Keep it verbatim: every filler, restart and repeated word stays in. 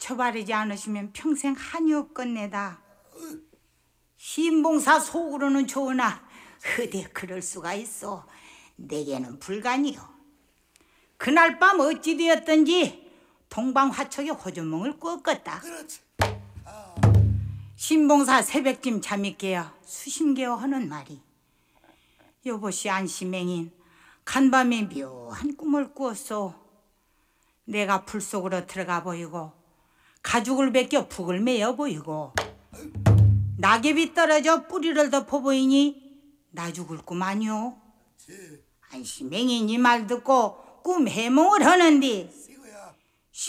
처바르지 않으시면 평생 한이 없겠네다. 신봉사 속으로는 좋으나 어디 그럴 수가 있어. 내게는 불가니요. 그날 밤 어찌 되었던지 동방화촉에 호주몽을 꾸었겠다. 그렇지. 신봉사 새벽쯤 잠이 깨어 수심개어 하는 말이, 여보시 안시맹인 간밤에 묘한 꿈을 꾸었소. 내가 불 속으로 들어가 보이고 가죽을 벗겨 북을 메어 보이고 낙엽이 떨어져 뿌리를 덮어 보이니 나 죽을 꿈 아니오. 안시맹인이 말 듣고 꿈 해몽을 하는디